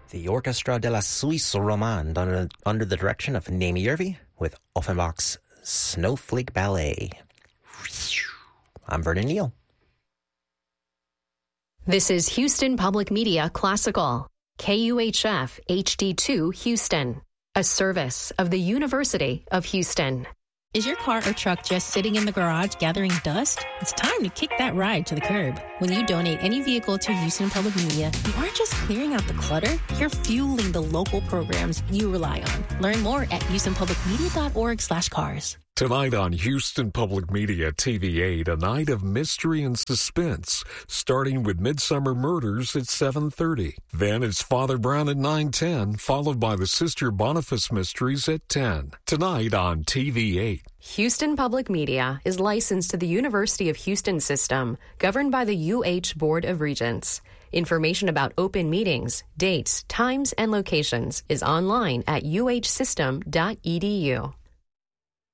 the Orchestra de la Suisse Romande under the direction of Naomi Yervi with Offenbach's Snowflake Ballet. I'm Vernon Neal. This is Houston Public Media Classical, KUHF HD2 Houston, a service of the University of Houston. Is your car or truck just sitting in the garage gathering dust? It's time to kick that ride to the curb. When you donate any vehicle to Houston Public Media, you aren't just clearing out the clutter, you're fueling the local programs you rely on. Learn more at houstonpublicmedia.org/cars. Tonight on Houston Public Media TV8, a night of mystery and suspense, starting with Midsummer Murders at 7:30. Then it's Father Brown at 9:10, followed by the Sister Boniface Mysteries at 10. Tonight on TV8. Houston Public Media is licensed to the University of Houston system, governed by the UH Board of Regents. Information about open meetings, dates, times, and locations is online at uhsystem.edu.